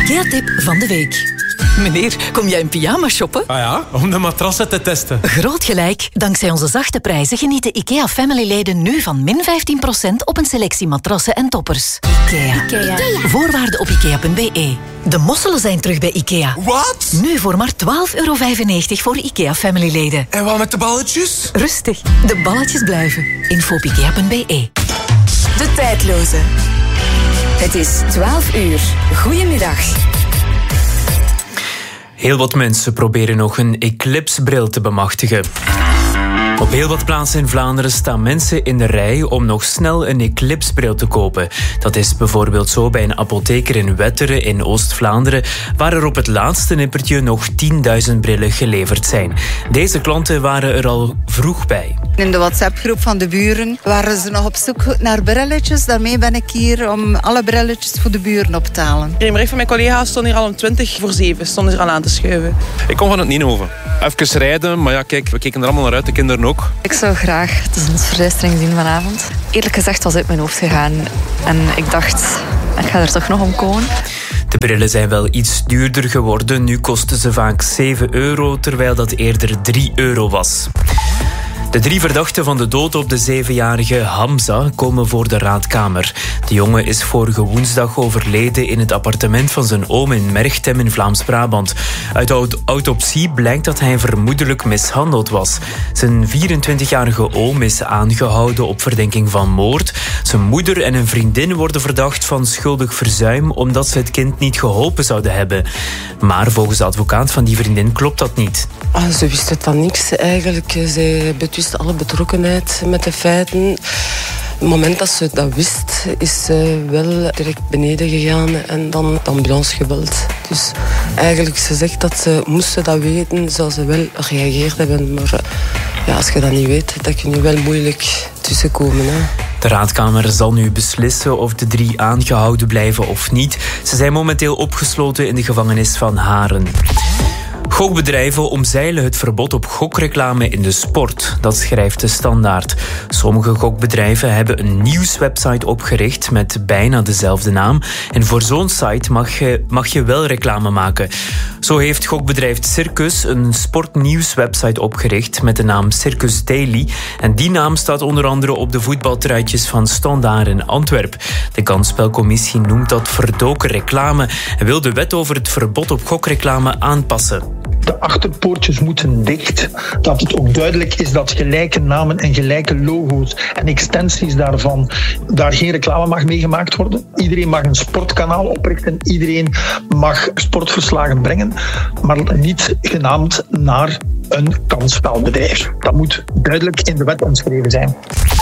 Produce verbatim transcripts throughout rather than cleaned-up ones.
IKEA-tip van de week. Meneer, kom jij in pyjama shoppen? Ah ja, om de matrassen te testen. Groot gelijk. Dankzij onze zachte prijzen genieten IKEA Family-leden nu van min vijftien procent op een selectie matrassen en toppers. IKEA. IKEA. Voorwaarden op ikea punt be. De mosselen zijn terug bij IKEA. Wat? Nu voor maar twaalf euro vijfennegentig voor IKEA Family-leden. En wat met de balletjes? Rustig, de balletjes blijven. Info op ikea punt be. De tijdloze. Het is twaalf uur. Goedemiddag. Heel wat mensen proberen nog een eclipsebril te bemachtigen. Op heel wat plaatsen in Vlaanderen staan mensen in de rij om nog snel een eclipsebril te kopen. Dat is bijvoorbeeld zo bij een apotheker in Wetteren in Oost-Vlaanderen, waar er op het laatste nippertje nog tienduizend brillen geleverd zijn. Deze klanten waren er al vroeg bij. In de WhatsApp-groep van de buren waren ze nog op zoek naar brilletjes. Daarmee ben ik hier om alle brilletjes voor de buren op te halen. Een bericht van mijn collega's stond hier al om twintig voor zeven. Stonden er al aan te schuiven. Ik kom van het Nienhoven. Even rijden, maar ja, kijk, we keken er allemaal naar uit, de kinderen ook. Ik zou graag de zonsverduistering zien vanavond. Eerlijk gezegd was het uit mijn hoofd gegaan. En ik dacht, ik ga er toch nog om komen. De brillen zijn wel iets duurder geworden. Nu kosten ze vaak zeven euro, terwijl dat eerder drie euro was. De drie verdachten van de dood op de zevenjarige Hamza komen voor de raadkamer. De jongen is vorige woensdag overleden in het appartement van zijn oom in Merchtem in Vlaams-Brabant. Uit de autopsie blijkt dat hij vermoedelijk mishandeld was. Zijn vierentwintigjarige oom is aangehouden op verdenking van moord. Zijn moeder en een vriendin worden verdacht van schuldig verzuim omdat ze het kind niet geholpen zouden hebben. Maar volgens de advocaat van die vriendin klopt dat niet. Ah, ze wisten van niks eigenlijk. Zij betwist alle betrokkenheid met de feiten. Op het moment dat ze dat wist, is ze wel direct beneden gegaan en dan de ambulance gebeld. Dus eigenlijk, ze zegt dat ze moesten dat weten, zou ze wel gereageerd hebben. Maar ja, als je dat niet weet, dan kun je wel moeilijk tussenkomen. Hè. De raadkamer zal nu beslissen of de drie aangehouden blijven of niet. Ze zijn momenteel opgesloten in de gevangenis van Haren. Gokbedrijven omzeilen het verbod op gokreclame in de sport. Dat schrijft de Standaard. Sommige gokbedrijven hebben een nieuwswebsite opgericht met bijna dezelfde naam. En voor zo'n site mag je, mag je wel reclame maken. Zo heeft gokbedrijf Circus een sportnieuwswebsite opgericht met de naam Circus Daily. En die naam staat onder andere op de voetbaltruitjes van Standaard in Antwerpen. De kansspelcommissie noemt dat verdoken reclame en wil de wet over het verbod op gokreclame aanpassen. De achterpoortjes moeten dicht. Dat het ook duidelijk is dat gelijke namen en gelijke logo's en extensies daarvan daar geen reclame mag mee gemaakt worden. Iedereen mag een sportkanaal oprichten. Iedereen mag sportverslagen brengen. Maar niet genaamd naar een kansspelbedrijf. Dat moet duidelijk in de wet omschreven zijn.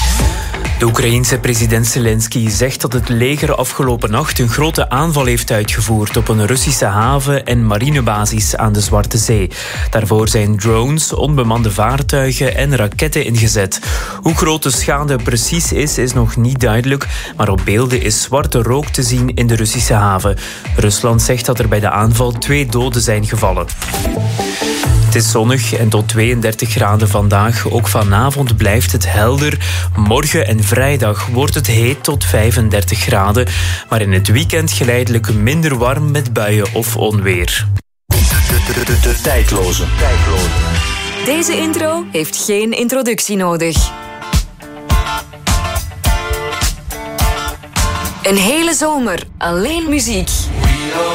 De Oekraïense president Zelensky zegt dat het leger afgelopen nacht een grote aanval heeft uitgevoerd op een Russische haven en marinebasis aan de Zwarte Zee. Daarvoor zijn drones, onbemande vaartuigen en raketten ingezet. Hoe groot de schade precies is, is nog niet duidelijk, maar op beelden is zwarte rook te zien in de Russische haven. Rusland zegt dat er bij de aanval twee doden zijn gevallen. Het is zonnig en tot tweeëndertig graden vandaag. Ook vanavond blijft het helder. Morgen en vrijdag wordt het heet tot vijfendertig graden. Maar in het weekend geleidelijk minder warm met buien of onweer. De, de, de, de tijdloze. tijdloze. Deze intro heeft geen introductie nodig. Een hele zomer alleen muziek.